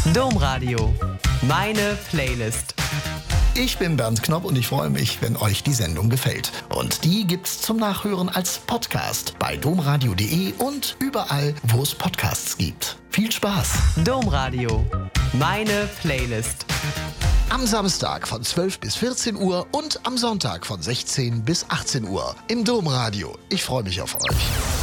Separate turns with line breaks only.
Domradio. Meine Playlist.
Ich bin Bernd Knopp und ich freue mich, wenn euch die Sendung gefällt. Und die gibt's zum Nachhören als Podcast bei domradio.de und überall, wo es Podcasts gibt. Viel Spaß!
Domradio. Meine Playlist.
Am Samstag von 12 bis 14 Uhr und am Sonntag von 16 bis 18 Uhr im Domradio. Ich freue mich auf euch.